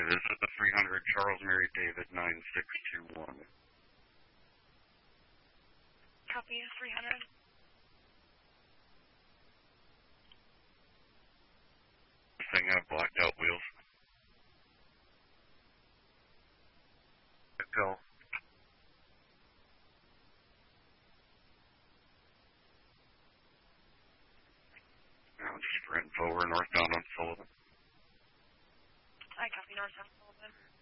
This is the 300 Charles Mary David 9621. Copy, 300. This thing have blacked out wheels. Go. Now just ran forward northbound on Sullivan. I copy, northbound Sullivan.